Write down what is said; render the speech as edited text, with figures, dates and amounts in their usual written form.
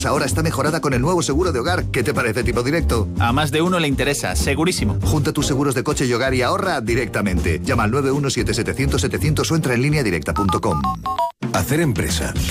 Ahora está mejorada con el nuevo seguro de hogar. ¿Qué te parece, Tipo Directo? A más de uno le interesa, segurísimo. Junta tus seguros de coche y hogar y ahorra directamente. Llama al 917-700-700 o entra en lineadirecta.com. Hacer empresa.